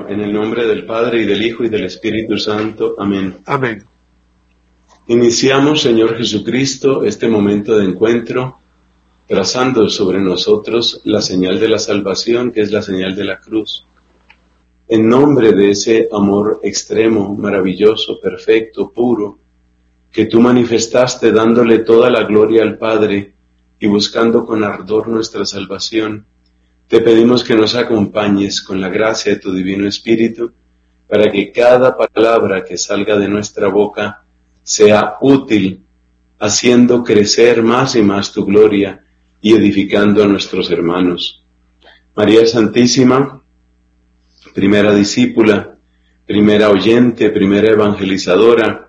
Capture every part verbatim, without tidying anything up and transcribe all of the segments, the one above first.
Evangelio, en el nombre del Padre, y del Hijo, y del Espíritu Santo. Amén. Amén. Iniciamos, Señor Jesucristo, este momento de encuentro, trazando sobre nosotros la señal de la salvación, que es la señal de la cruz. En nombre de ese amor extremo, maravilloso, perfecto, puro, que tú manifestaste dándole toda la gloria al Padre y buscando con ardor nuestra salvación, te pedimos que nos acompañes con la gracia de tu Divino Espíritu, para que cada palabra que salga de nuestra boca sea útil, haciendo crecer más y más tu gloria y edificando a nuestros hermanos. María Santísima, primera discípula, primera oyente, primera evangelizadora,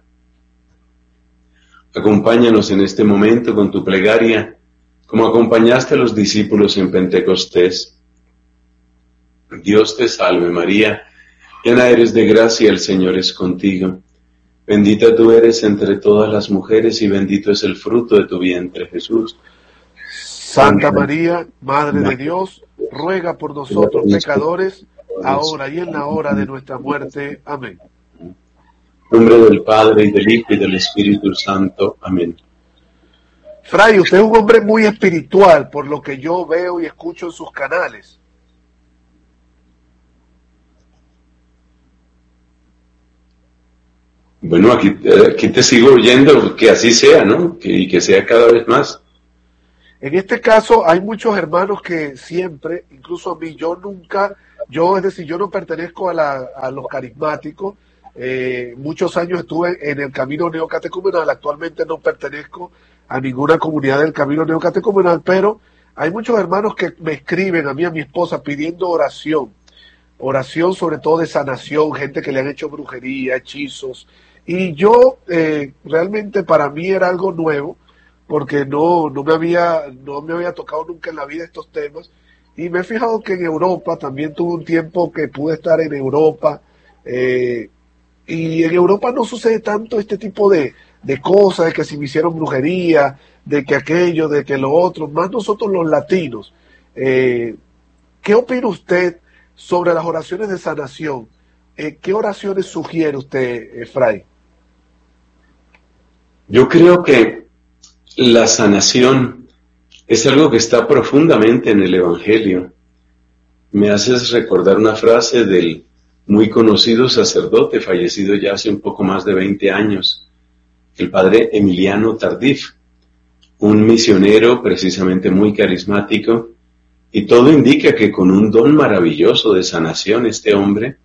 acompáñanos en este momento con tu plegaria, como acompañaste a los discípulos en Pentecostés. Dios te salve María, llena eres de gracia, el Señor es contigo. Bendita tú eres entre todas las mujeres y bendito es el fruto de tu vientre, Jesús. Santa María, Madre de Dios, ruega por nosotros pecadores, ahora y en la hora de nuestra muerte. Amén. En nombre del Padre, y del Hijo, y del Espíritu Santo. Amén. Fray, usted es un hombre muy espiritual, por lo que yo veo y escucho en sus canales. Bueno, aquí, aquí te sigo oyendo, que así sea, ¿no? Que, y que sea cada vez más. En este caso hay muchos hermanos que siempre, incluso a mí, yo nunca, yo es decir, yo no pertenezco a, la, a los carismáticos. Eh, muchos años estuve en el camino neocatecumenal, actualmente no pertenezco a ninguna comunidad del camino neocatecumenal, pero hay muchos hermanos que me escriben a mí, a mi esposa, pidiendo oración, oración sobre todo de sanación, gente que le han hecho brujería, hechizos, y yo eh, realmente para mí era algo nuevo, porque no, no me había, no me había tocado nunca en la vida estos temas, y me he fijado que en Europa, también tuve un tiempo que pude estar en Europa, eh, y en Europa no sucede tanto este tipo de, de cosas, de que si me hicieron brujería, de que aquello, de que lo otro, más nosotros los latinos. Eh, ¿Qué opina usted sobre las oraciones de sanación? Eh, ¿Qué oraciones sugiere usted, eh, Fray? Yo creo que la sanación es algo que está profundamente en el Evangelio. Me haces recordar una frase del muy conocido sacerdote, fallecido ya hace un poco más de veinte años, el padre Emiliano Tardif, un misionero precisamente muy carismático, y todo indica que con un don maravilloso de sanación este hombre,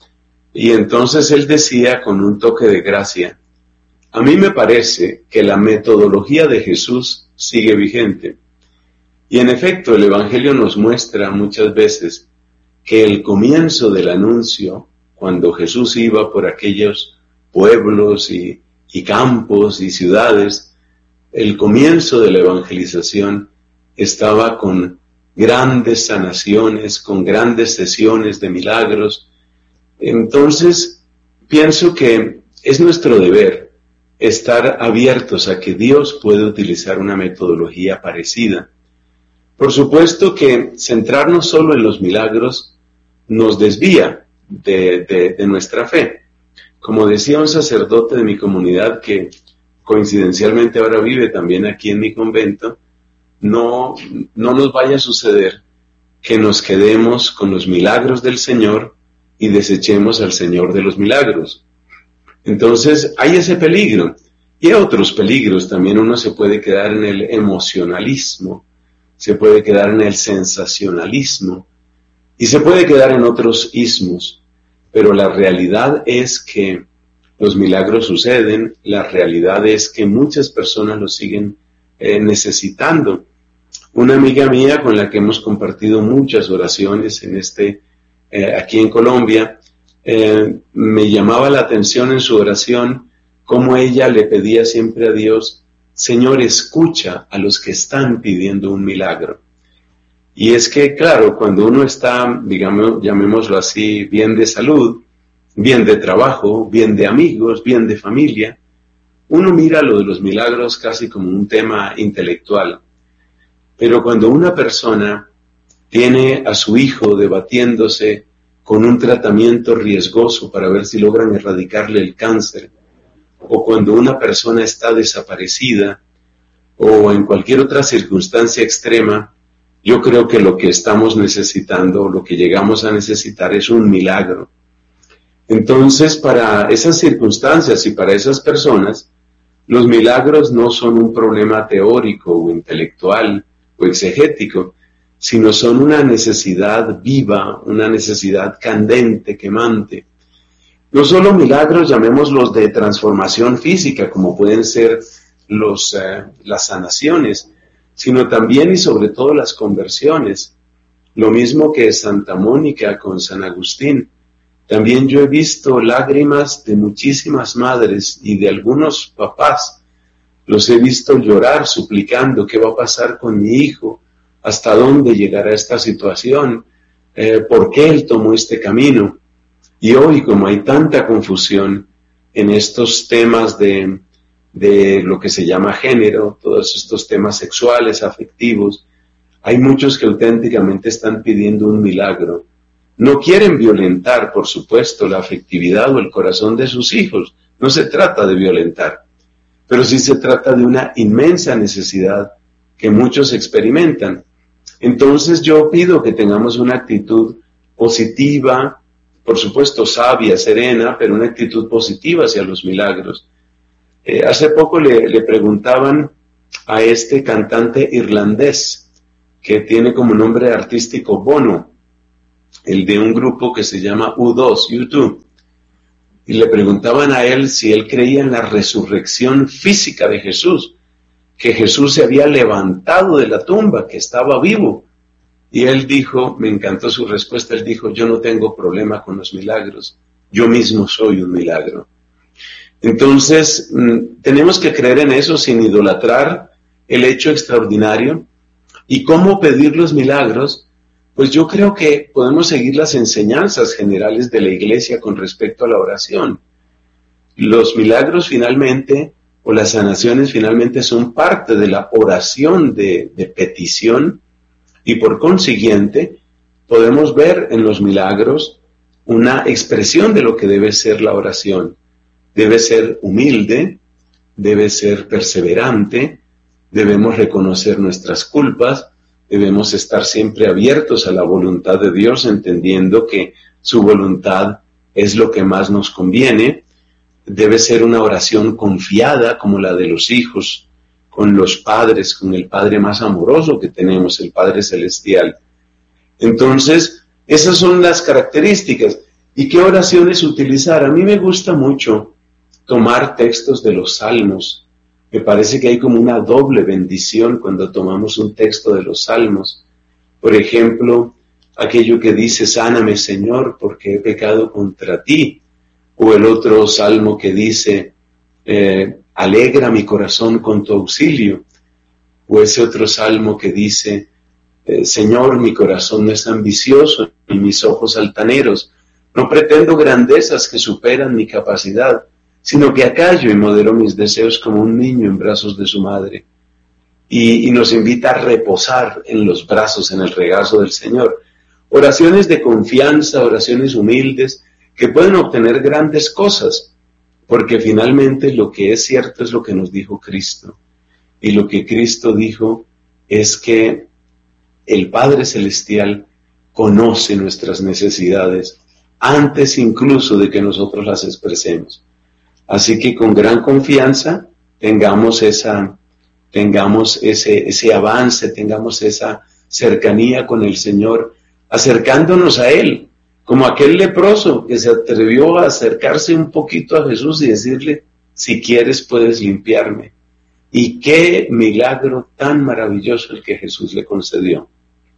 y entonces él decía con un toque de gracia, a mí me parece que la metodología de Jesús sigue vigente. Y en efecto, el Evangelio nos muestra muchas veces que el comienzo del anuncio, cuando Jesús iba por aquellos pueblos y, y campos y ciudades, el comienzo de la evangelización estaba con grandes sanaciones, con grandes sesiones de milagros. Entonces, pienso que es nuestro deber estar abiertos a que Dios puede utilizar una metodología parecida. Por supuesto que centrarnos solo en los milagros nos desvía de, de, de nuestra fe. Como decía un sacerdote de mi comunidad que coincidencialmente ahora vive también aquí en mi convento, no, no nos vaya a suceder que nos quedemos con los milagros del Señor y desechemos al Señor de los milagros. Entonces hay ese peligro y hay otros peligros. También uno se puede quedar en el emocionalismo, se puede quedar en el sensacionalismo y se puede quedar en otros ismos, pero la realidad es que los milagros suceden, la realidad es que muchas personas los siguen eh, necesitando. Una amiga mía con la que hemos compartido muchas oraciones en este, eh, aquí en Colombia, eh, me llamaba la atención en su oración cómo ella le pedía siempre a Dios, Señor, escucha a los que están pidiendo un milagro. Y es que, claro, cuando uno está, digamos, llamémoslo así, bien de salud, bien de trabajo, bien de amigos, bien de familia, uno mira lo de los milagros casi como un tema intelectual. Pero cuando una persona tiene a su hijo debatiéndose con un tratamiento riesgoso para ver si logran erradicarle el cáncer, o cuando una persona está desaparecida, o en cualquier otra circunstancia extrema, yo creo que lo que estamos necesitando, lo que llegamos a necesitar es un milagro. Entonces, para esas circunstancias y para esas personas, los milagros no son un problema teórico o intelectual o exegético, sino son una necesidad viva, una necesidad candente, quemante. No solo milagros, llamémoslos de transformación física, como pueden ser los, eh, las sanaciones, sino también y sobre todo las conversiones. Lo mismo que Santa Mónica con San Agustín. También yo he visto lágrimas de muchísimas madres y de algunos papás. Los he visto llorar suplicando qué va a pasar con mi hijo, hasta dónde llegará esta situación, eh, por qué él tomó este camino. Y hoy, como hay tanta confusión en estos temas de, de lo que se llama género, todos estos temas sexuales, afectivos, hay muchos que auténticamente están pidiendo un milagro. No quieren violentar, por supuesto, la afectividad o el corazón de sus hijos. No se trata de violentar, pero sí se trata de una inmensa necesidad que muchos experimentan. Entonces yo pido que tengamos una actitud positiva, por supuesto sabia, serena, pero una actitud positiva hacia los milagros. Eh, hace poco le, le preguntaban a este cantante irlandés, que tiene como nombre artístico Bono, el de un grupo que se llama U dos, U dos, y le preguntaban a él si él creía en la resurrección física de Jesús, que Jesús se había levantado de la tumba, que estaba vivo. Y él dijo, me encantó su respuesta, él dijo, yo no tengo problema con los milagros, yo mismo soy un milagro. Entonces, tenemos que creer en eso sin idolatrar el hecho extraordinario. ¿Y cómo pedir los milagros? Pues yo creo que podemos seguir las enseñanzas generales de la Iglesia con respecto a la oración. Los milagros finalmente, o las sanaciones finalmente, son parte de la oración de, de petición, y por consiguiente podemos ver en los milagros una expresión de lo que debe ser la oración. Debe ser humilde, debe ser perseverante, debemos reconocer nuestras culpas, debemos estar siempre abiertos a la voluntad de Dios, entendiendo que su voluntad es lo que más nos conviene. Debe ser una oración confiada, como la de los hijos, con los padres, con el Padre más amoroso que tenemos, el Padre Celestial. Entonces, esas son las características. ¿Y qué oraciones utilizar? A mí me gusta mucho tomar textos de los Salmos. Me parece que hay como una doble bendición cuando tomamos un texto de los Salmos. Por ejemplo, aquello que dice, sáname Señor, porque he pecado contra ti. O el otro salmo que dice, eh, alegra mi corazón con tu auxilio. O ese otro salmo que dice, eh, Señor, mi corazón no es ambicioso y mis ojos altaneros. No pretendo grandezas que superan mi capacidad, sino que acallo y modero mis deseos como un niño en brazos de su madre. Y, y nos invita a reposar en los brazos, en el regazo del Señor. Oraciones de confianza, oraciones humildes, que pueden obtener grandes cosas, porque finalmente lo que es cierto es lo que nos dijo Cristo. Y lo que Cristo dijo es que el Padre Celestial conoce nuestras necesidades antes incluso de que nosotros las expresemos. Así que con gran confianza tengamos esa, tengamos ese, ese avance, tengamos esa cercanía con el Señor, acercándonos a Él, como aquel leproso que se atrevió a acercarse un poquito a Jesús y decirle, si quieres puedes limpiarme. Y qué milagro tan maravilloso el que Jesús le concedió.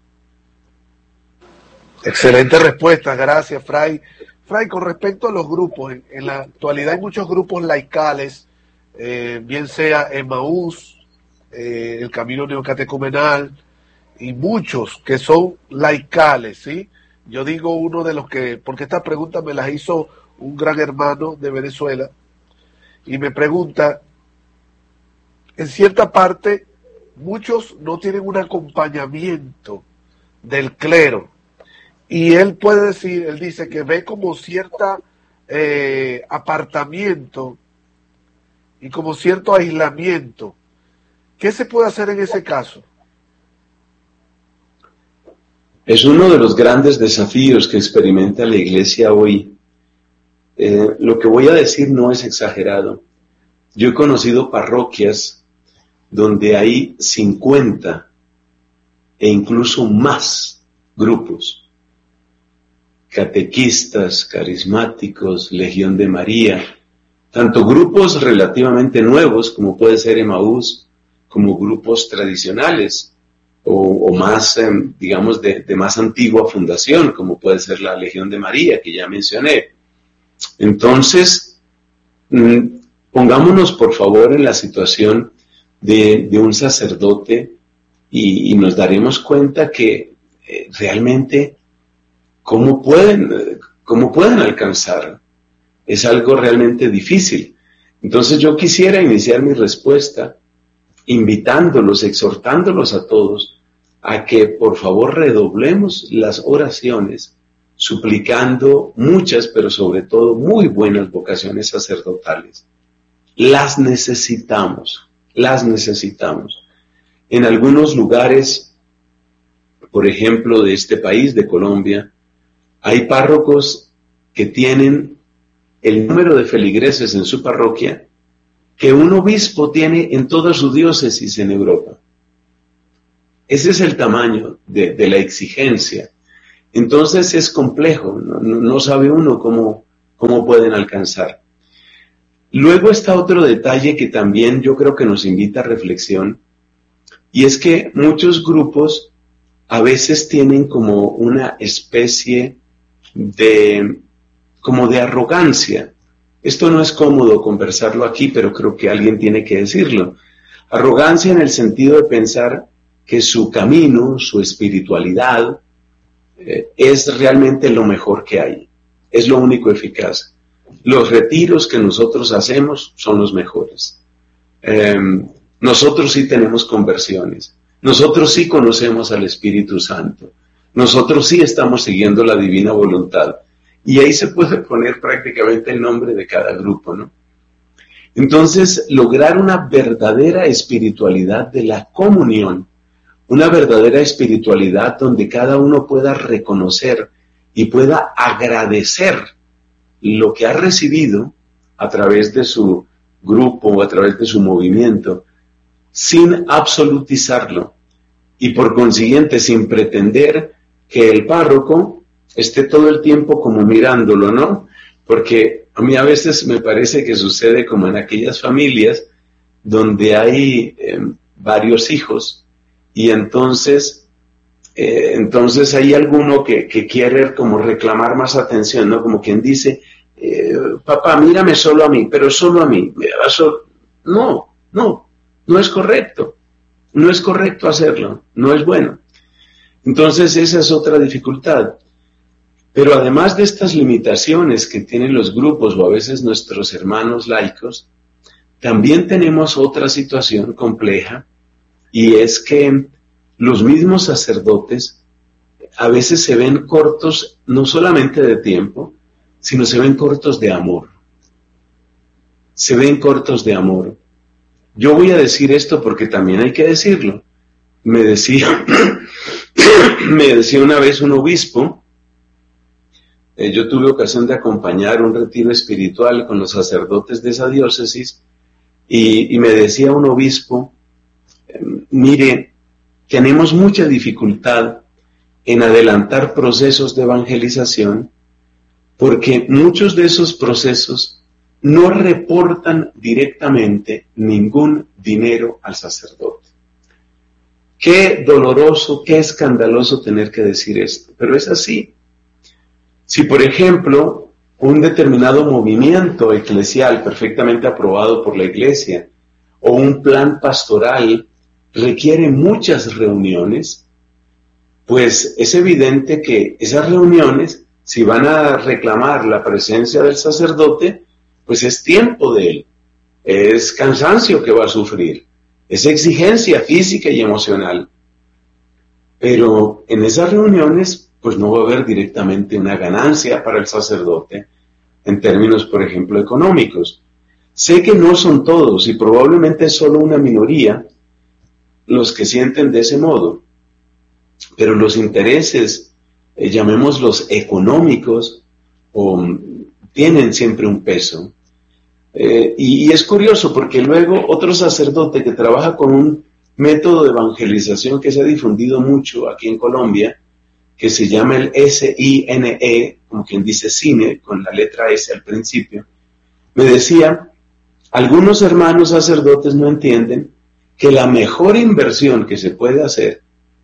Excelente respuesta, gracias, Fray. Fray, con respecto a los grupos, en, en la actualidad hay muchos grupos laicales, eh, bien sea Emaús, eh, el Camino Neocatecumenal, y muchos que son laicales, ¿sí? Yo digo uno de los que, porque esta pregunta me la hizo un gran hermano de Venezuela, y me pregunta, en cierta parte, muchos no tienen un acompañamiento del clero, Y él puede decir, él dice que ve como cierta eh, apartamiento y como cierto aislamiento. ¿Qué se puede hacer en ese caso? Es uno de los grandes desafíos que experimenta la iglesia hoy. Eh, lo que voy a decir no es exagerado. Yo he conocido parroquias donde hay cincuenta e incluso más grupos. Catequistas, carismáticos, Legión de María, tanto grupos relativamente nuevos como puede ser Emaús, como grupos tradicionales o, o más, eh, digamos, de, de más antigua fundación, como puede ser la Legión de María, que ya mencioné. Entonces, mmm, pongámonos por favor en la situación de, de un sacerdote y, y nos daremos cuenta que eh, realmente cómo pueden, cómo pueden alcanzar. Es algo realmente difícil. Entonces yo quisiera iniciar mi respuesta invitándolos, exhortándolos a todos a que por favor redoblemos las oraciones, suplicando muchas, pero sobre todo muy buenas vocaciones sacerdotales. Las necesitamos, las necesitamos. En algunos lugares, por ejemplo, de este país, de Colombia, hay párrocos que tienen el número de feligreses en su parroquia que un obispo tiene en toda su diócesis en Europa. Ese es el tamaño de, de la exigencia. Entonces es complejo, no, no sabe uno cómo, cómo pueden alcanzar. Luego está otro detalle que también yo creo que nos invita a reflexión, y es que muchos grupos a veces tienen como una especie de, como de arrogancia. Esto no es cómodo conversarlo aquí, pero creo que alguien tiene que decirlo. Arrogancia en el sentido de pensar que su camino, su espiritualidad, eh, es realmente lo mejor que hay, es lo único eficaz. Los retiros que nosotros hacemos son los mejores. Eh, nosotros sí tenemos conversiones, nosotros sí conocemos al Espíritu Santo, nosotros sí estamos siguiendo la divina voluntad. Y ahí se puede poner prácticamente el nombre de cada grupo, ¿no? Entonces, lograr una verdadera espiritualidad de la comunión, una verdadera espiritualidad donde cada uno pueda reconocer y pueda agradecer lo que ha recibido a través de su grupo o a través de su movimiento, sin absolutizarlo y por consiguiente sin pretender que el párroco esté todo el tiempo como mirándolo, ¿no? Porque a mí a veces me parece que sucede como en aquellas familias donde hay eh, varios hijos y entonces, eh, entonces hay alguno que, que quiere como reclamar más atención, ¿no? Como quien dice, eh, papá, mírame solo a mí, pero solo a mí. No, no, no es correcto. No es correcto hacerlo, no es bueno. Entonces esa es otra dificultad. Pero además de estas limitaciones que tienen los grupos o a veces nuestros hermanos laicos, también tenemos otra situación compleja, y es que los mismos sacerdotes a veces se ven cortos no solamente de tiempo, sino se ven cortos de amor. Se ven cortos de amor. Yo voy a decir esto porque también hay que decirlo. Me decía, me decía una vez un obispo, eh, yo tuve ocasión de acompañar un retiro espiritual con los sacerdotes de esa diócesis, y, y me decía un obispo, eh, mire, tenemos mucha dificultad en adelantar procesos de evangelización porque muchos de esos procesos no reportan directamente ningún dinero al sacerdote. Qué doloroso, qué escandaloso tener que decir esto, pero es así. Si, por ejemplo, un determinado movimiento eclesial perfectamente aprobado por la Iglesia o un plan pastoral requiere muchas reuniones, pues es evidente que esas reuniones, si van a reclamar la presencia del sacerdote, pues es tiempo de él, es cansancio que va a sufrir, es exigencia física y emocional. Pero en esas reuniones pues no va a haber directamente una ganancia para el sacerdote en términos, por ejemplo, económicos. Sé que no son todos y probablemente es solo una minoría los que sienten de ese modo, pero los intereses, eh, llamémoslos económicos, o, tienen siempre un peso. Eh, y, y es curioso porque luego otro sacerdote que trabaja con un método de evangelización que se ha difundido mucho aquí en Colombia, que se llama el S I N E, como quien dice cine, con la letra S al principio, me decía, algunos hermanos sacerdotes no entienden que la mejor inversión que se puede hacer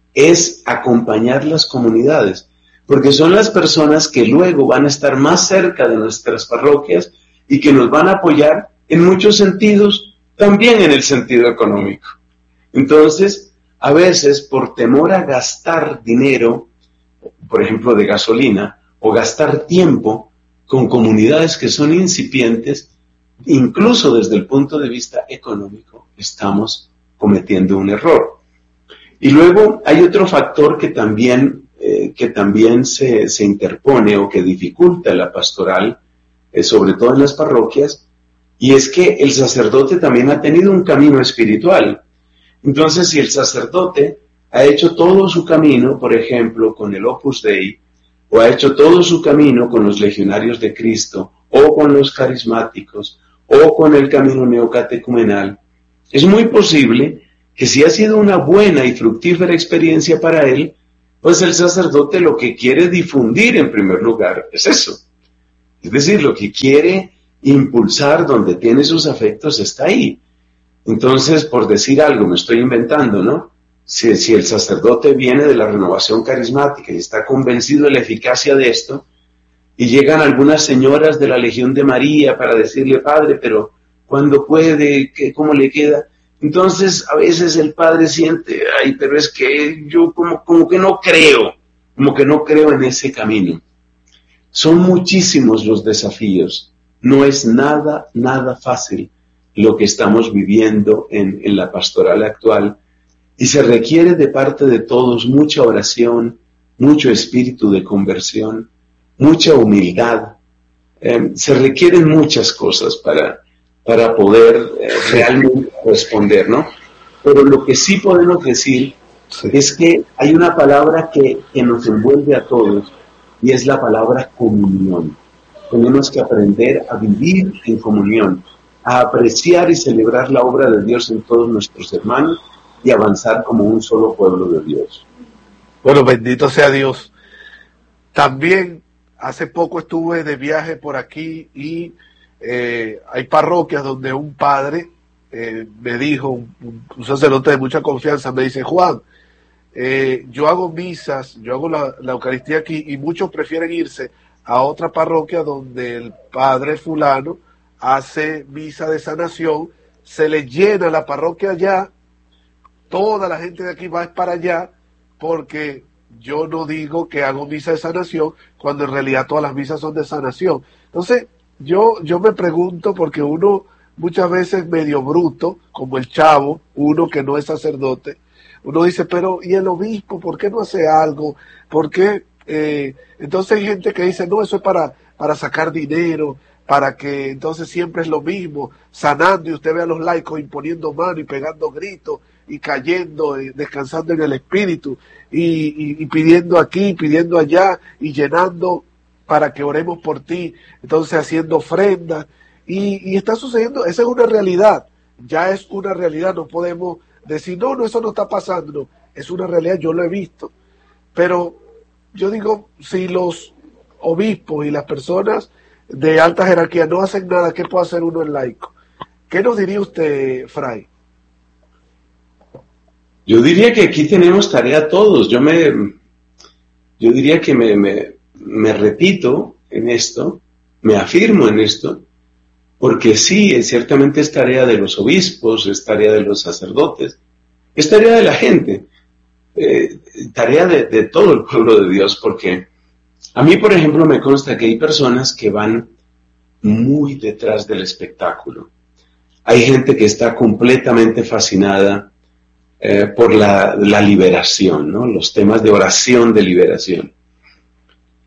es acompañar las comunidades, porque son las personas que luego van a estar más cerca de nuestras parroquias y que nos van a apoyar en muchos sentidos, también en el sentido económico. Entonces, a veces, por temor a gastar dinero, por ejemplo, de gasolina, o gastar tiempo con comunidades que son incipientes, incluso desde el punto de vista económico, estamos cometiendo un error. Y luego hay otro factor que también, eh, que también se, se interpone o que dificulta la pastoral, eh, sobre todo en las parroquias, y es que el sacerdote también ha tenido un camino espiritual. Entonces, si el sacerdote ha hecho todo su camino, por ejemplo, con el Opus Dei, o ha hecho todo su camino con los legionarios de Cristo, o con los carismáticos, o con el camino neocatecumenal, es muy posible que si ha sido una buena y fructífera experiencia para él, pues el sacerdote lo que quiere difundir en primer lugar es eso. Es decir, lo que quiere impulsar donde tiene sus afectos está ahí. Entonces, por decir algo, me estoy inventando, ¿no? Si, si el sacerdote viene de la renovación carismática y está convencido de la eficacia de esto, y llegan algunas señoras de la Legión de María para decirle, padre, pero ¿cuándo puede? ¿Qué, ¿Cómo le queda? Entonces, a veces el padre siente, ay, pero es que yo como, como que no creo, como que no creo en ese camino. Son muchísimos los desafíos. No es nada, nada fácil lo que estamos viviendo en, en la pastoral actual. Y se requiere de parte de todos mucha oración, mucho espíritu de conversión, mucha humildad. Eh, se requieren muchas cosas para, para poder eh, realmente responder, ¿no? Pero lo que sí podemos decir sí. es que hay una palabra que, que nos envuelve a todos y es la palabra comunión. Tenemos que aprender a vivir en comunión, a apreciar y celebrar la obra de Dios en todos nuestros hermanos y avanzar como un solo pueblo de Dios. Bueno, bendito sea Dios. También hace poco estuve de viaje por aquí y eh, hay parroquias donde un padre eh, me dijo, un, un sacerdote de mucha confianza, me dice, Juan, eh, yo hago misas, yo hago la, la Eucaristía aquí y muchos prefieren irse a otra parroquia donde el padre fulano hace misa de sanación, se le llena la parroquia allá, toda la gente de aquí va para allá, porque yo no digo que hago misa de sanación, cuando en realidad todas las misas son de sanación. Entonces, yo, yo me pregunto, porque uno muchas veces medio bruto, como el Chavo, uno que no es sacerdote, uno dice, pero ¿y el obispo? ¿Por qué no hace algo? ¿Por qué? Eh, entonces hay gente que dice, no, eso es para, para sacar dinero, para que entonces siempre es lo mismo, sanando, y usted ve a los laicos imponiendo mano y pegando gritos, y cayendo, y descansando en el espíritu, y, y, y pidiendo aquí, pidiendo allá, y llenando para que oremos por ti, entonces haciendo ofrendas, y, y está sucediendo, esa es una realidad, ya es una realidad, no podemos decir, no, no, eso no está pasando, no, es una realidad, yo lo he visto, pero yo digo, si los obispos y las personas de alta jerarquía no hacen nada, ¿qué puede hacer uno en laico? ¿Qué nos diría usted, Fray? Yo diría que aquí tenemos tarea todos. Yo me, yo diría que me, me, me repito en esto, me afirmo en esto, porque sí, ciertamente es tarea de los obispos, es tarea de los sacerdotes, es tarea de la gente, eh, tarea de, de todo el pueblo de Dios, porque a mí, por ejemplo, me consta que hay personas que van muy detrás del espectáculo. Hay gente que está completamente fascinada Eh, por la, la liberación, ¿no? Los temas de oración de liberación.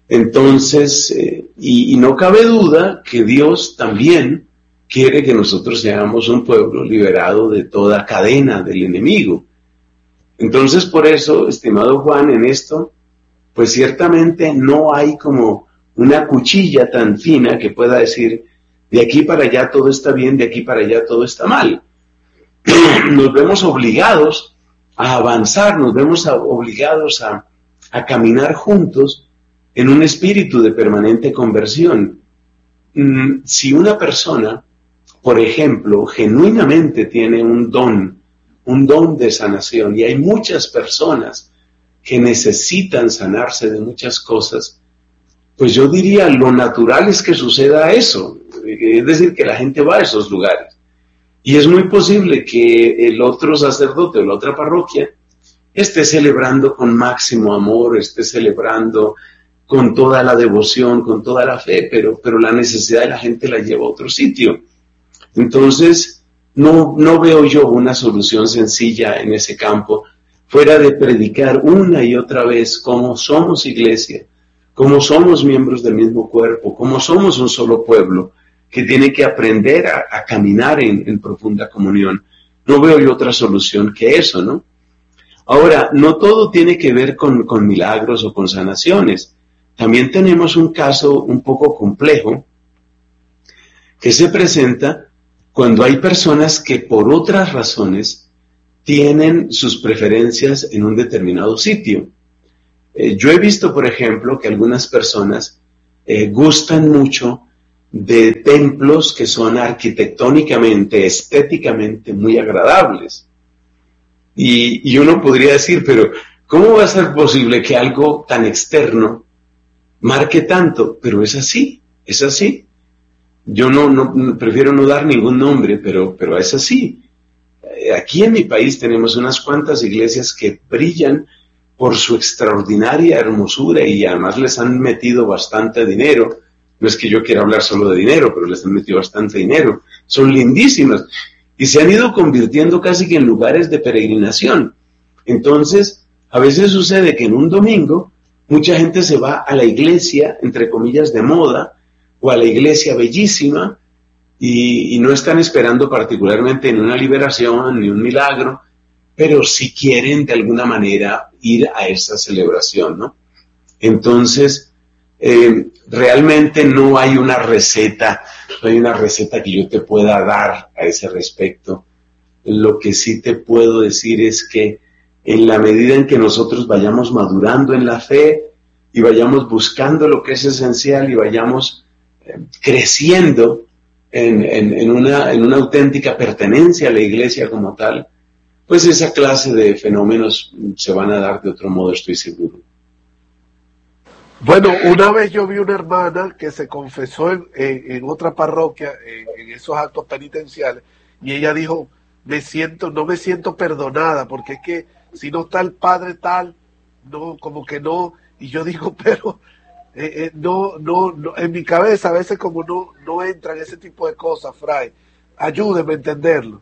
Entonces, eh, y, y no cabe duda que Dios también quiere que nosotros seamos un pueblo liberado de toda cadena del enemigo. Entonces, por eso, estimado Juan, en esto, pues ciertamente no hay como una cuchilla tan fina que pueda decir, de aquí para allá todo está bien, de aquí para allá todo está mal. Nos vemos obligados a avanzar, nos vemos a, obligados a, a caminar juntos en un espíritu de permanente conversión. Mm, si una persona, por ejemplo, genuinamente tiene un don, un don de sanación, y hay muchas personas que necesitan sanarse de muchas cosas, pues yo diría, lo natural es que suceda eso, es decir, que la gente va a esos lugares. Y es muy posible que el otro sacerdote o la otra parroquia esté celebrando con máximo amor, esté celebrando con toda la devoción, con toda la fe, pero, pero la necesidad de la gente la lleva a otro sitio. Entonces, no, no veo yo una solución sencilla en ese campo, fuera de predicar una y otra vez cómo somos iglesia, cómo somos miembros del mismo cuerpo, cómo somos un solo pueblo, que tiene que aprender a, a caminar en, en profunda comunión. No veo yo otra solución que eso, ¿no? Ahora, no todo tiene que ver con, con milagros o con sanaciones. También tenemos un caso un poco complejo que se presenta cuando hay personas que por otras razones tienen sus preferencias en un determinado sitio. Eh, yo he visto, por ejemplo, que algunas personas eh, gustan mucho de templos que son arquitectónicamente, estéticamente muy agradables. Y, y uno podría decir, pero ¿cómo va a ser posible que algo tan externo marque tanto? Pero es así, es así. Yo no, no prefiero no dar ningún nombre, pero, pero es así. Aquí en mi país tenemos unas cuantas iglesias que brillan por su extraordinaria hermosura y además les han metido bastante dinero. No es que yo quiera hablar solo de dinero, pero les han metido bastante dinero. Son lindísimas y se han ido convirtiendo casi que en lugares de peregrinación. Entonces, a veces sucede que en un domingo mucha gente se va a la iglesia, entre comillas, de moda, o a la iglesia bellísima, y, y no están esperando particularmente en una liberación ni un milagro, pero sí quieren de alguna manera ir a esa celebración, ¿no? Entonces, eh, realmente no hay una receta, no hay una receta que yo te pueda dar a ese respecto. Lo que sí te puedo decir es que en la medida en que nosotros vayamos madurando en la fe y vayamos buscando lo que es esencial y vayamos eh, creciendo en, en, en, una, en una auténtica pertenencia a la iglesia como tal, pues esa clase de fenómenos se van a dar de otro modo, estoy seguro. Bueno, una vez yo vi una hermana que se confesó en, en, en otra parroquia, en, en esos actos penitenciales, y ella dijo, me siento, no me siento perdonada, porque es que si no está el padre tal, no, como que no, y yo digo, pero eh, eh, no, no, no, en mi cabeza a veces como no, no entran ese tipo de cosas, Fray, ayúdeme a entenderlo.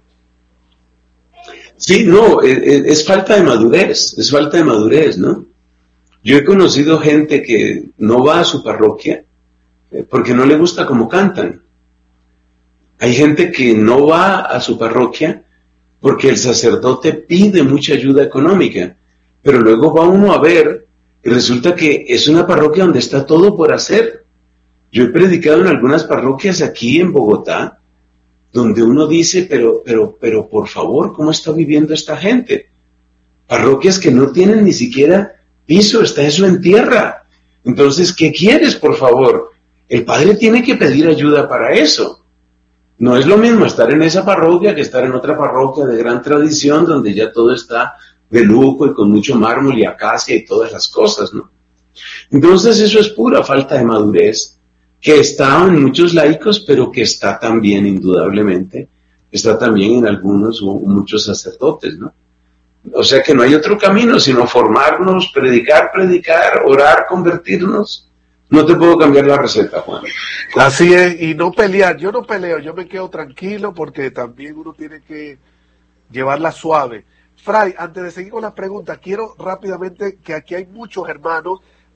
Sí, no, es, es falta de madurez, es falta de madurez, ¿no? Yo he conocido gente que no va a su parroquia porque no le gusta cómo cantan. Hay gente que no va a su parroquia porque el sacerdote pide mucha ayuda económica, pero luego va uno a ver y resulta que es una parroquia donde está todo por hacer. Yo he predicado en algunas parroquias aquí en Bogotá, donde uno dice, pero, pero, pero por favor, ¿cómo está viviendo esta gente? Parroquias que no tienen ni siquiera piso, está eso en tierra. Entonces, ¿qué quieres, por favor? El padre tiene que pedir ayuda para eso. No es lo mismo estar en esa parroquia que estar en otra parroquia de gran tradición donde ya todo está de lujo y con mucho mármol y acacia y todas las cosas, ¿no? Entonces, eso es pura falta de madurez que está en muchos laicos, pero que está también, indudablemente, está también en algunos o muchos sacerdotes, ¿no? O sea que no hay otro camino sino formarnos, predicar, predicar, orar, convertirnos. No te puedo cambiar la receta, Juan. Así es, y no pelear. Yo no peleo, yo me quedo tranquilo porque también uno tiene que llevarla suave. Fray, antes de seguir con las preguntas, quiero rápidamente que aquí hay muchos hermanos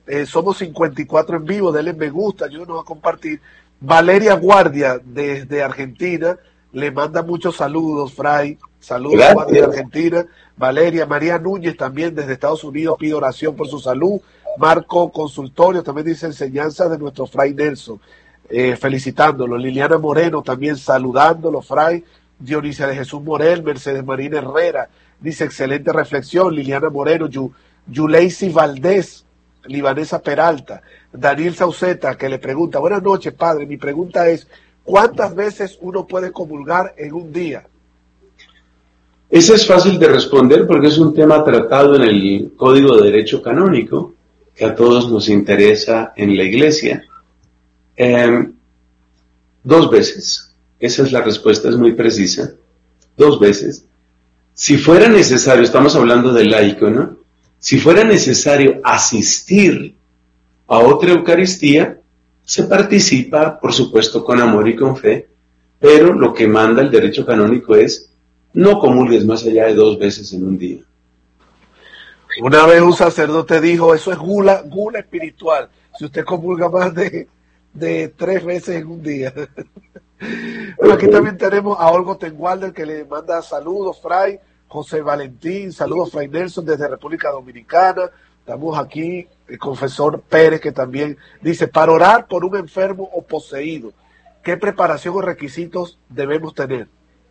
eh, somos cincuenta y cuatro en vivo, denle me gusta, ayúdenos a compartir. Valeria Guardia, desde Argentina, le manda muchos saludos, Fray. Saludos, Juan, de Argentina. Valeria, María Núñez también desde Estados Unidos pide oración por su salud. Marco Consultorio también dice enseñanza de nuestro Fray Nelson, eh, felicitándolo. Liliana Moreno también saludándolo, Fray. Dionisia de Jesús Morel, Mercedes Marina Herrera, dice excelente reflexión. Liliana Moreno, Yu, Yuleisi Valdés, Libanesa Peralta. Daniel Sauceta, que le pregunta, buenas noches, padre, mi pregunta es, ¿cuántas veces uno puede comulgar en un día? Ese es fácil de responder porque es un tema tratado en el Código de Derecho Canónico, que a todos nos interesa en la Iglesia. Eh, dos veces. Esa es la respuesta, es muy precisa. Dos veces. Si fuera necesario, estamos hablando del laico, ¿no? Si fuera necesario asistir a otra Eucaristía, se participa, por supuesto, con amor y con fe, pero lo que manda el derecho canónico es no comulgues más allá de dos veces en un día. Una vez un sacerdote dijo, eso es gula, gula espiritual, si usted comulga más de, de tres veces en un día. Bueno, aquí también tenemos a Olgo Tengualder, que le manda saludos, Fray. José Valentín, saludos, Fray Nelson, desde República Dominicana. Estamos aquí, el confesor Pérez, que también dice, para orar por un enfermo o poseído, ¿qué preparación o requisitos debemos tener?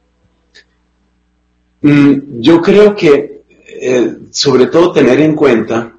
Mm, yo creo que, eh, sobre todo, tener en cuenta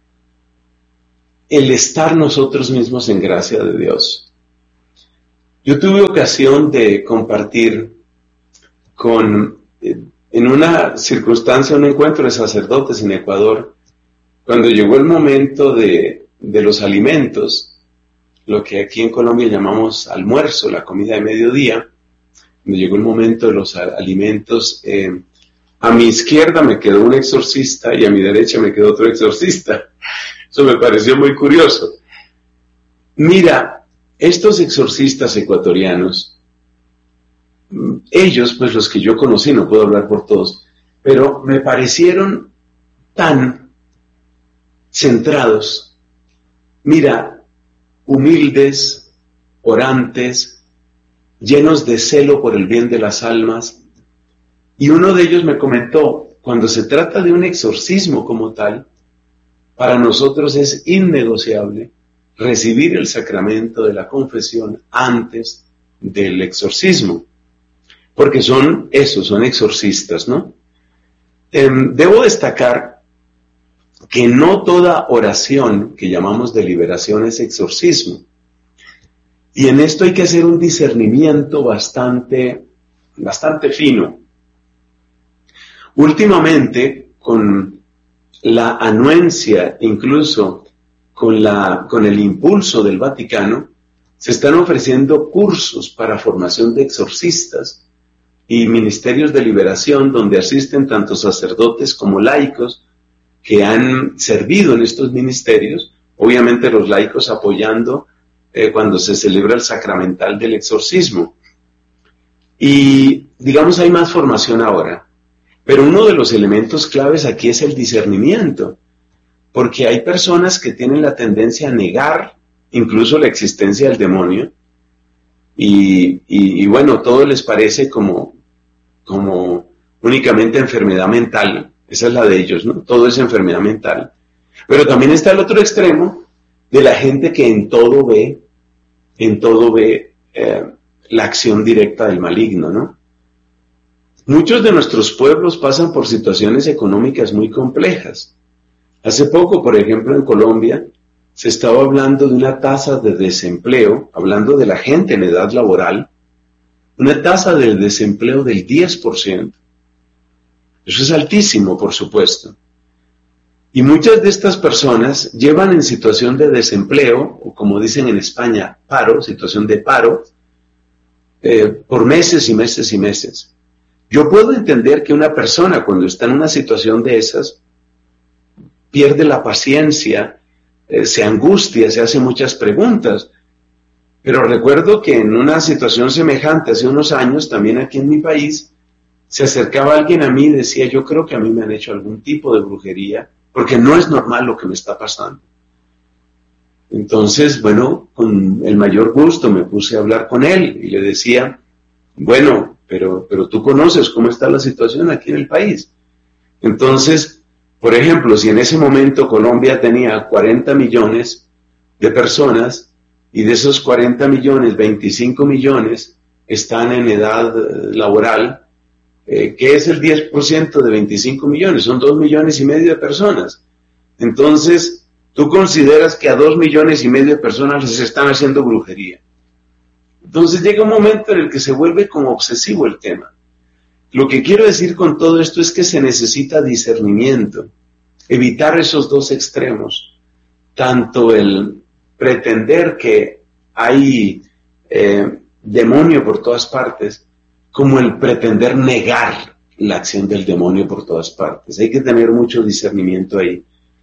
el estar nosotros mismos en gracia de Dios. Yo tuve ocasión de compartir con, eh, en una circunstancia, un encuentro de sacerdotes en Ecuador, cuando llegó el momento de, de los alimentos, lo que aquí en Colombia llamamos almuerzo, la comida de mediodía, cuando llegó el momento de los alimentos, eh, a mi izquierda me quedó un exorcista y a mi derecha me quedó otro exorcista. Eso me pareció muy curioso. Mira, estos exorcistas ecuatorianos, ellos, pues los que yo conocí, no puedo hablar por todos, pero me parecieron tan centrados, mira, humildes, orantes, llenos de celo por el bien de las almas. Y uno de ellos me comentó, cuando se trata de un exorcismo como tal, para nosotros es innegociable recibir el sacramento de la confesión antes del exorcismo, porque son eso, son exorcistas, ¿no? Eh, debo destacar que no toda oración que llamamos de liberación es exorcismo, y en esto hay que hacer un discernimiento bastante, bastante fino. Últimamente, con la anuencia, incluso con, la, con el impulso del Vaticano, se están ofreciendo cursos para formación de exorcistas y ministerios de liberación donde asisten tanto sacerdotes como laicos que han servido en estos ministerios, obviamente los laicos apoyando eh, cuando se celebra el sacramental del exorcismo. Y digamos hay más formación ahora. Pero uno de los elementos claves aquí es el discernimiento, porque hay personas que tienen la tendencia a negar incluso la existencia del demonio, y, y, y bueno, todo les parece como, como únicamente enfermedad mental, esa es la de ellos, ¿no? Todo es enfermedad mental. Pero también está el otro extremo de la gente que en todo ve, en todo ve eh, la acción directa del maligno, ¿no? Muchos de nuestros pueblos pasan por situaciones económicas muy complejas. Hace poco, por ejemplo, en Colombia, se estaba hablando de una tasa de desempleo, hablando de la gente en edad laboral, una tasa de desempleo del diez por ciento. Eso es altísimo, por supuesto. Y muchas de estas personas llevan en situación de desempleo, o como dicen en España, paro, situación de paro, eh, por meses y meses y meses. Yo puedo entender que una persona cuando está en una situación de esas pierde la paciencia, eh, se angustia, se hace muchas preguntas. Pero recuerdo que en una situación semejante hace unos años, también aquí en mi país, se acercaba alguien a mí y decía, yo creo que a mí me han hecho algún tipo de brujería, porque no es normal lo que me está pasando. Entonces, bueno, con el mayor gusto me puse a hablar con él y le decía, bueno, pero, pero tú conoces cómo está la situación aquí en el país. Entonces, por ejemplo, si en ese momento Colombia tenía cuarenta millones de personas y de esos cuarenta millones, veinticinco millones están en edad laboral, eh, ¿qué es el diez por ciento de veinticinco millones? Son dos millones y medio de personas. Entonces, tú consideras que a dos millones y medio de personas les están haciendo brujería. Entonces llega un momento en el que se vuelve como obsesivo el tema. Lo que quiero decir con todo esto es que se necesita discernimiento, evitar esos dos extremos, tanto el pretender que hay eh, demonio por todas partes, como el pretender negar la acción del demonio por todas partes. Hay que tener mucho discernimiento ahí.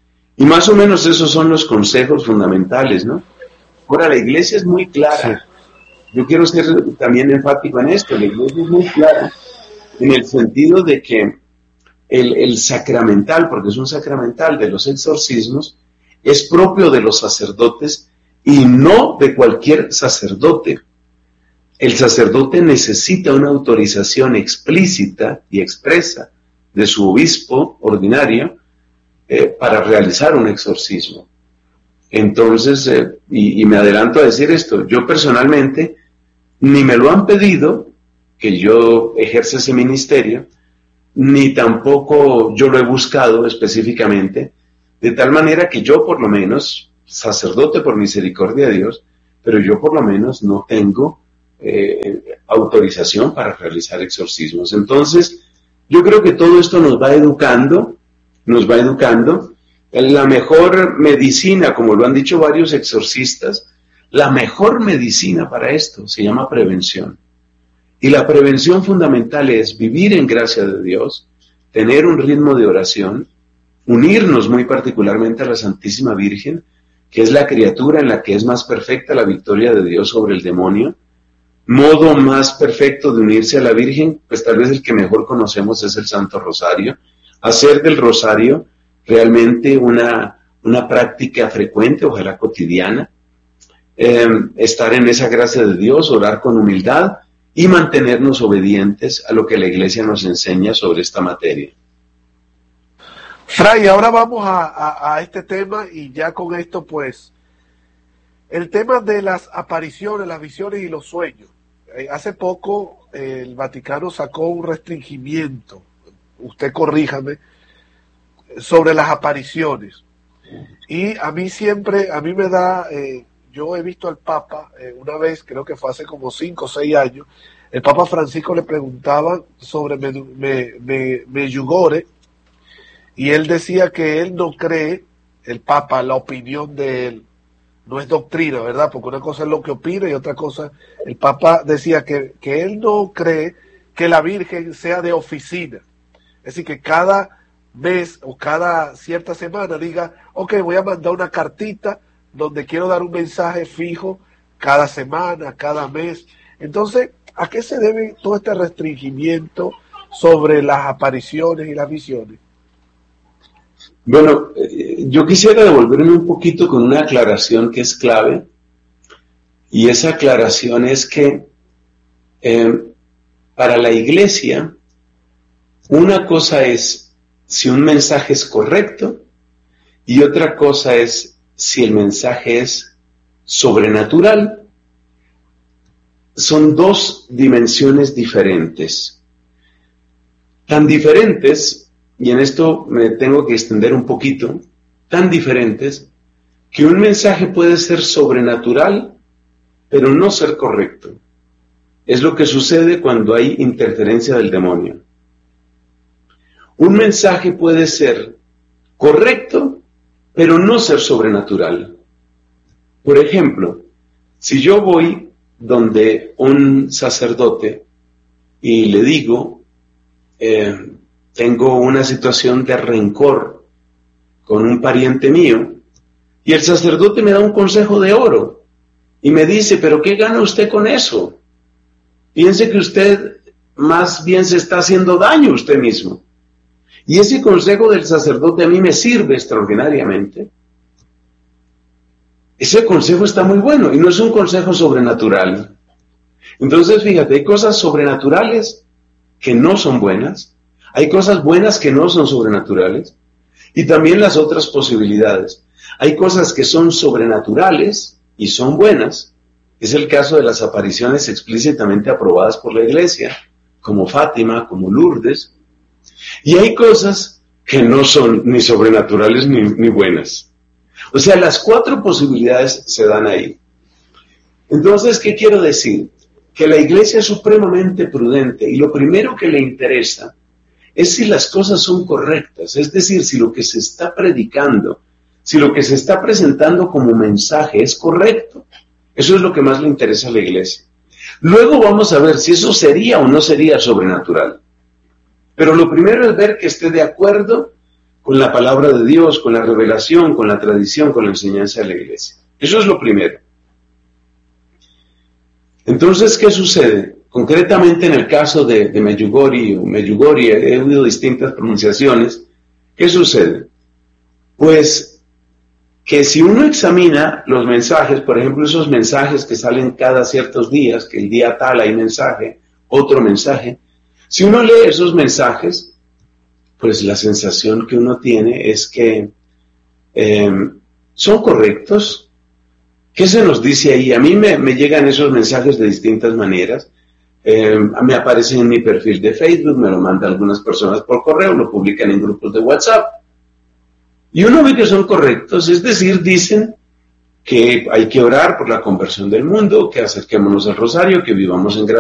Y más o menos esos son los consejos fundamentales, ¿no? Ahora, la iglesia es muy clara. Sí. Yo quiero ser también enfático en esto. La iglesia es muy clara en el sentido de que el, el sacramental, porque es un sacramental de los exorcismos, es propio de los sacerdotes y no de cualquier sacerdote. El sacerdote necesita una autorización explícita y expresa de su obispo ordinario eh, para realizar un exorcismo. Entonces, eh, y, y me adelanto a decir esto, yo personalmente ni me lo han pedido que yo ejerza ese ministerio, ni tampoco yo lo he buscado específicamente, de tal manera que yo por lo menos, sacerdote por misericordia de Dios, pero yo por lo menos no tengo eh, autorización para realizar exorcismos. Entonces, yo creo que todo esto nos va educando, nos va educando. La mejor medicina, como lo han dicho varios exorcistas, la mejor medicina para esto se llama prevención. Y la prevención fundamental es vivir en gracia de Dios, tener un ritmo de oración, unirnos muy particularmente a la Santísima Virgen, que es la criatura en la que es más perfecta la victoria de Dios sobre el demonio. Modo más perfecto de unirse a la Virgen, pues tal vez el que mejor conocemos es el Santo Rosario. Hacer del Rosario realmente una, una práctica frecuente, ojalá cotidiana. Eh, estar en esa gracia de Dios, orar con humildad y mantenernos obedientes a lo que la Iglesia nos enseña sobre esta materia. Fray, ahora vamos a, a, a este tema y ya con esto pues, el tema de las apariciones, las visiones y los sueños. Eh, hace poco eh, el Vaticano sacó un restringimiento, usted corríjame, sobre las apariciones. Y a mí siempre, a mí me da... Eh, Yo he visto al Papa, eh, una vez, creo que fue hace como cinco o seis años, el Papa Francisco le preguntaba sobre Medjugorje, y él decía que él no cree, el Papa, la opinión de él, no es doctrina, ¿verdad? Porque una cosa es lo que opina y otra cosa, el Papa decía que, que él no cree que la Virgen sea de oficina. Es decir, que cada mes o cada cierta semana diga, ok, voy a mandar una cartita donde quiero dar un mensaje fijo cada semana, cada mes. Entonces, ¿a qué se debe todo este restringimiento sobre las apariciones y las visiones? Bueno, eh, yo quisiera devolverme un poquito con una aclaración que es clave, y esa aclaración es que eh, para la Iglesia, una cosa es si un mensaje es correcto y otra cosa es si el mensaje es sobrenatural. Son dos dimensiones diferentes. Tan diferentes, y en esto me tengo que extender un poquito, tan diferentes, que un mensaje puede ser sobrenatural, pero no ser correcto. Es lo que sucede cuando hay interferencia del demonio. Un mensaje puede ser correcto, pero no ser sobrenatural. Por ejemplo, si yo voy donde un sacerdote y le digo, eh, tengo una situación de rencor con un pariente mío, y el sacerdote me da un consejo de oro, y me dice, ¿pero qué gana usted con eso? Piense que usted más bien se está haciendo daño a usted mismo. Y ese consejo del sacerdote a mí me sirve extraordinariamente. ese consejo está muy bueno y no es un consejo sobrenatural. Entonces, fíjate, hay cosas sobrenaturales que no son buenas, hay cosas buenas que no son sobrenaturales, y también las otras posibilidades. Hay cosas que son sobrenaturales y son buenas. Es el caso de las apariciones explícitamente aprobadas por la Iglesia, como Fátima, como Lourdes. Y hay cosas que no son ni sobrenaturales ni, ni buenas. O sea, las cuatro posibilidades se dan ahí. Entonces, ¿qué quiero decir? Que la Iglesia es supremamente prudente y lo primero que le interesa es si las cosas son correctas, es decir, si lo que se está predicando, si lo que se está presentando como mensaje es correcto. Eso es lo que más le interesa a la Iglesia. Luego vamos a ver si eso sería o no sería sobrenatural. Pero lo primero es ver que esté de acuerdo con la palabra de Dios, con la revelación, con la tradición, con la enseñanza de la Iglesia. Eso es lo primero. Entonces, ¿qué sucede? Concretamente en el caso de, de Medjugorje o Medjugorje, he oído distintas pronunciaciones. ¿Qué sucede? Pues que si uno examina los mensajes, por ejemplo, esos mensajes que salen cada ciertos días, que el día tal hay mensaje, otro mensaje, si uno lee esos mensajes, pues la sensación que uno tiene es que eh, son correctos. ¿Qué se nos dice ahí? A mí me, me llegan esos mensajes de distintas maneras. Eh, me aparecen en mi perfil de Facebook, me lo mandan algunas personas por correo, lo publican en grupos de WhatsApp. Y uno ve que son correctos, es decir, dicen que hay que orar por la conversión del mundo, que acerquémonos al rosario, que vivamos en gratitud.